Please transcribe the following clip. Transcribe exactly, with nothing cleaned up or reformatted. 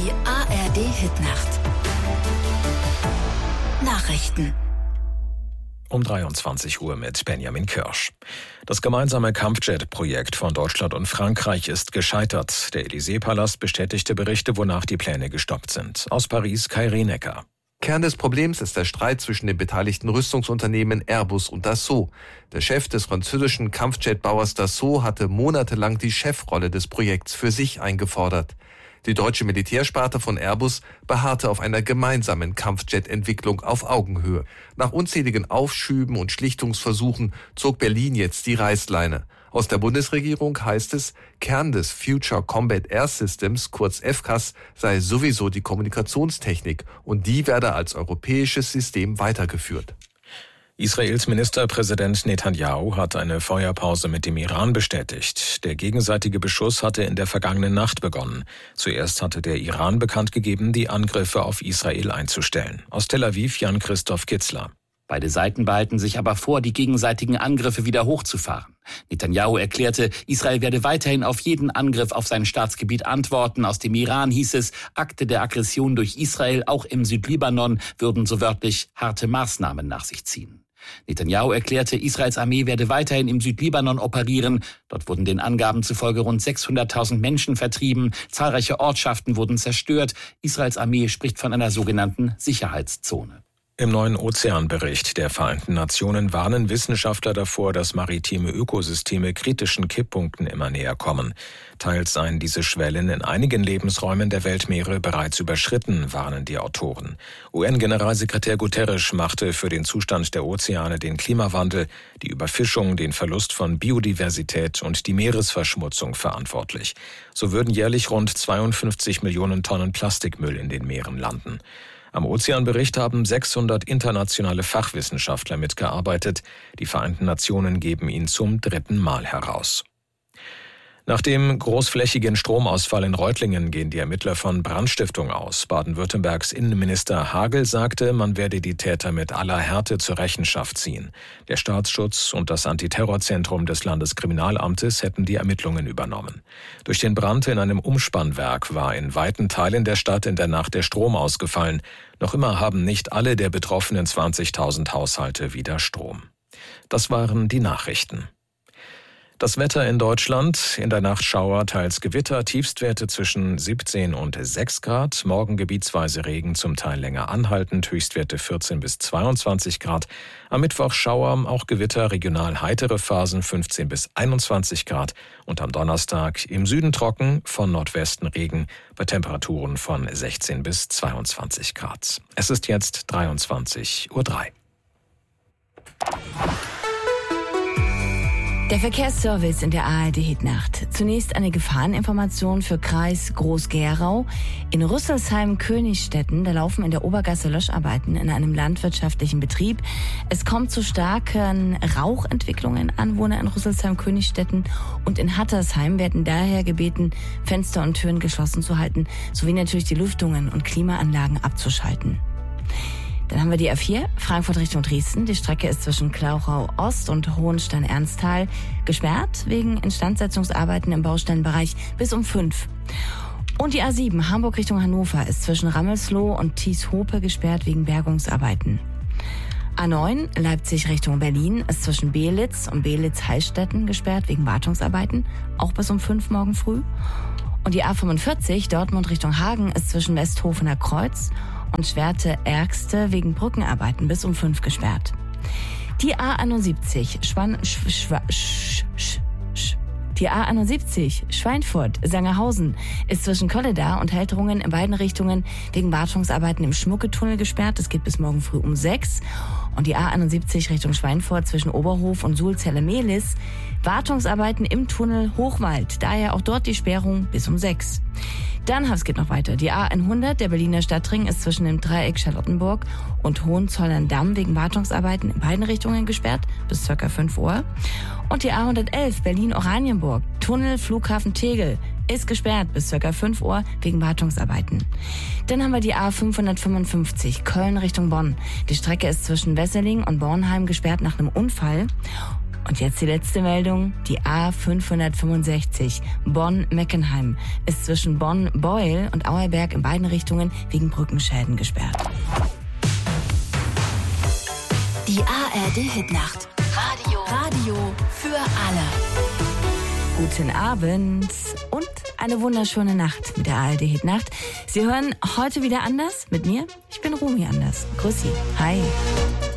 Die A R D-Hitnacht. Nachrichten. Um dreiundzwanzig Uhr mit Benjamin Kirsch. Das gemeinsame Kampfjet-Projekt von Deutschland und Frankreich ist gescheitert. Der Élysée-Palast bestätigte Berichte, wonach die Pläne gestoppt sind. Aus Paris, Kai Rienecker. Kern des Problems ist der Streit zwischen den beteiligten Rüstungsunternehmen Airbus und Dassault. Der Chef des französischen Kampfjetbauers Dassault hatte monatelang die Chefrolle des Projekts für sich eingefordert. Die deutsche Militärsparte von Airbus beharrte auf einer gemeinsamen Kampfjet-Entwicklung auf Augenhöhe. Nach unzähligen Aufschüben und Schlichtungsversuchen zog Berlin jetzt die Reißleine. Aus der Bundesregierung heißt es, Kern des Future Combat Air Systems, kurz F C A S, sei sowieso die Kommunikationstechnik und die werde als europäisches System weitergeführt. Israels Ministerpräsident Netanyahu hat eine Feuerpause mit dem Iran bestätigt. Der gegenseitige Beschuss hatte in der vergangenen Nacht begonnen. Zuerst hatte der Iran bekannt gegeben, die Angriffe auf Israel einzustellen. Aus Tel Aviv Jan-Christoph Kitzler. Beide Seiten behalten sich aber vor, die gegenseitigen Angriffe wieder hochzufahren. Netanyahu erklärte, Israel werde weiterhin auf jeden Angriff auf sein Staatsgebiet antworten. Aus dem Iran hieß es, Akte der Aggression durch Israel, auch im Südlibanon, würden so wörtlich harte Maßnahmen nach sich ziehen. Netanyahu erklärte, Israels Armee werde weiterhin im Südlibanon operieren. Dort wurden den Angaben zufolge rund sechshunderttausend Menschen vertrieben. Zahlreiche Ortschaften wurden zerstört. Israels Armee spricht von einer sogenannten Sicherheitszone. Im neuen Ozeanbericht der Vereinten Nationen warnen Wissenschaftler davor, dass maritime Ökosysteme kritischen Kipppunkten immer näher kommen. Teils seien diese Schwellen in einigen Lebensräumen der Weltmeere bereits überschritten, warnen die Autoren. U N-Generalsekretär Guterres machte für den Zustand der Ozeane den Klimawandel, die Überfischung, den Verlust von Biodiversität und die Meeresverschmutzung verantwortlich. So würden jährlich rund zweiundfünfzig Millionen Tonnen Plastikmüll in den Meeren landen. Am Ozeanbericht haben sechshundert internationale Fachwissenschaftler mitgearbeitet. Die Vereinten Nationen geben ihn zum dritten Mal heraus. Nach dem großflächigen Stromausfall in Reutlingen gehen die Ermittler von Brandstiftung aus. Baden-Württembergs Innenminister Hagel sagte, man werde die Täter mit aller Härte zur Rechenschaft ziehen. Der Staatsschutz und das Antiterrorzentrum des Landeskriminalamtes hätten die Ermittlungen übernommen. Durch den Brand in einem Umspannwerk war in weiten Teilen der Stadt in der Nacht der Strom ausgefallen. Noch immer haben nicht alle der betroffenen zwanzigtausend Haushalte wieder Strom. Das waren die Nachrichten. Das Wetter in Deutschland, in der Nacht Schauer, teils Gewitter, Tiefstwerte zwischen siebzehn und sechs Grad, morgen gebietsweise Regen, zum Teil länger anhaltend, Höchstwerte vierzehn bis zweiundzwanzig Grad, am Mittwoch Schauer, auch Gewitter, regional heitere Phasen fünfzehn bis einundzwanzig Grad und am Donnerstag im Süden trocken, von Nordwesten Regen, bei Temperaturen von sechzehn bis zweiundzwanzig Grad. Es ist jetzt dreiundzwanzig Uhr drei. Der Verkehrsservice in der A R D-Hitnacht. Zunächst eine Gefahreninformation für Kreis Groß-Gerau. In Rüsselsheim-Königstetten, da laufen in der Obergasse Löscharbeiten in einem landwirtschaftlichen Betrieb. Es kommt zu starken Rauchentwicklungen. Anwohner in Rüsselsheim-Königstetten und in Hattersheim werden daher gebeten, Fenster und Türen geschlossen zu halten, sowie natürlich die Lüftungen und Klimaanlagen abzuschalten. Dann haben wir die A vier, Frankfurt Richtung Dresden. Die Strecke ist zwischen Klauchau Ost und Hohenstein-Ernsthal gesperrt, wegen Instandsetzungsarbeiten im Baustellenbereich bis um fünf. Und die A sieben, Hamburg Richtung Hannover, ist zwischen Rammelsloh und Thieshope gesperrt wegen Bergungsarbeiten. A neun, Leipzig Richtung Berlin, ist zwischen Beelitz und Beelitz-Heilstätten gesperrt wegen Wartungsarbeiten, auch bis um fünf morgen früh. Und die A fünfundvierzig, Dortmund Richtung Hagen, ist zwischen Westhofener Kreuz und Schwerte-Ärgste wegen Brückenarbeiten bis um fünf gesperrt. Die A einundsiebzig, Schwan, sch, sch, sch, sch, sch. Die A einundsiebzig, Schweinfurt-Sangerhausen, ist zwischen Kolledar und Helterungen in beiden Richtungen wegen Wartungsarbeiten im Schmucketunnel gesperrt. Das geht bis morgen früh um sechs. Und die A einundsiebzig Richtung Schweinfurt zwischen Oberhof und Sulzelle-Mehlis, Wartungsarbeiten im Tunnel Hochwald. Daher auch dort die Sperrung bis um sechs. Dann, es geht noch weiter. Die A hundert, der Berliner Stadtring, ist zwischen dem Dreieck Charlottenburg und Hohenzollern-Damm wegen Wartungsarbeiten in beiden Richtungen gesperrt bis ca. fünf Uhr. Und die A hundertelf, Berlin-Oranienburg, Tunnel Flughafen Tegel, ist gesperrt bis ca. fünf Uhr wegen Wartungsarbeiten. Dann haben wir die A fünfhundertfünfundfünfzig, Köln Richtung Bonn. Die Strecke ist zwischen Wesseling und Bornheim gesperrt nach einem Unfall. Und jetzt die letzte Meldung. Die A fünfhundertfünfundsechzig Bonn-Meckenheim ist zwischen Bonn-Beuel und Auerberg in beiden Richtungen wegen Brückenschäden gesperrt. Die A R D-Hitnacht. Radio. Radio für alle. Guten Abend und eine wunderschöne Nacht mit der A R D-Hitnacht. Sie hören heute wieder anders mit mir. Ich bin Rumi Anders. Grüß Sie. Hi.